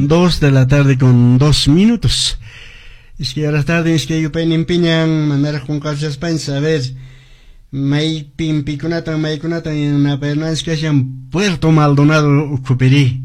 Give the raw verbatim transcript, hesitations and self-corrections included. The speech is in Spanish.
Dos de la tarde con dos minutos. Es que a la tarde es que yo peinen piñan, mandar con cosas para saber. May pimpikunatan, maykunatan, en una perna es que hayan Puerto Maldonado, Cuperí.